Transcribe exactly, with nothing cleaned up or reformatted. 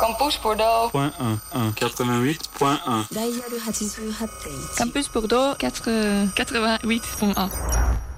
Campus Bordeaux. Point un, un, quatre-vingt-huit point un. 다이아ル팔십팔 대 일. Campus Bordeaux quatre- quatre-vingt-huit point un.